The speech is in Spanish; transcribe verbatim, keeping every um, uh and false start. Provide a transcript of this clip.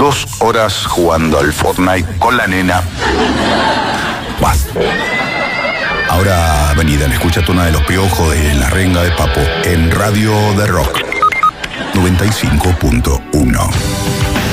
dos horas jugando al Fortnite con la nena. Vas. Ahora vení, Dan, escucha una de los piojos de La Renga de Papo en Radio de Rock noventa y cinco punto uno.